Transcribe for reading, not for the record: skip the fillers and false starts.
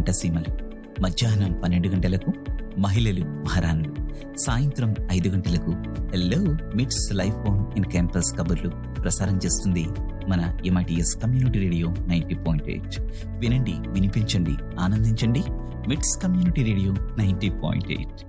పంటసీమలు, మధ్యాహ్నం 12 గంటలకు మహిళలు మహారాణులు, సాయంత్రం 5 గంటలకు హెల్లో మిట్స్ లైఫ్ ఆన్ ఇన్ క్యాంపస్ కబుర్లు ప్రసారం చేస్తుంది మన MITS కమ్యూనిటీ రేడియో 90.8. వినండి, వినిపించండి, ఆనందించండి. మిట్స్ కమ్యూనిటీ రేడియో 90.8.